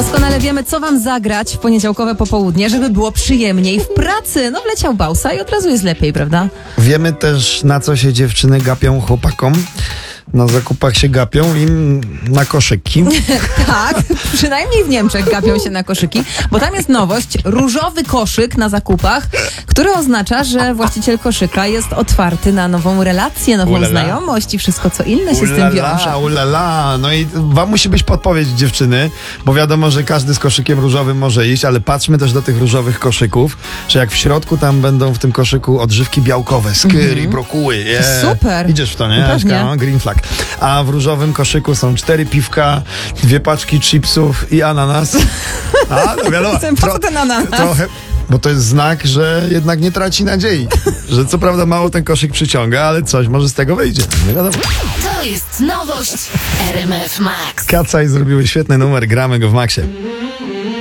Doskonale wiemy, co wam zagrać w poniedziałkowe popołudnie, żeby było przyjemniej w pracy. No wleciał Bausa i od razu jest lepiej, prawda? Wiemy też, na co się dziewczyny gapią chłopakom. Na zakupach się gapią im na koszyki. Tak, przynajmniej w Niemczech gapią się na koszyki, bo tam jest nowość, różowy koszyk na zakupach, który oznacza, że właściciel koszyka jest otwarty na nową relację, nową znajomość i wszystko, co inne się z tym wiąże. Ulala. No i wam musi być podpowiedź, dziewczyny, bo wiadomo, że każdy z koszykiem różowym może iść, ale patrzmy też do tych różowych koszyków, że jak w środku tam będą w tym koszyku odżywki białkowe, skyr i brokuły. Yeah. Super. Idziesz w to, nie? Pewnie. Aśka, no? Green flag. A w różowym koszyku są 4 piwka, 2 paczki chipsów i ananas. A, no wiadomo. Po co ten ananas? Trochę, bo to jest znak, że jednak nie traci nadziei. Że co prawda mało ten koszyk przyciąga, ale coś może z tego wyjdzie. Nie wiadomo. To jest nowość RMF Max. Kacaj zrobiły świetny numer, gramy go w Maxie.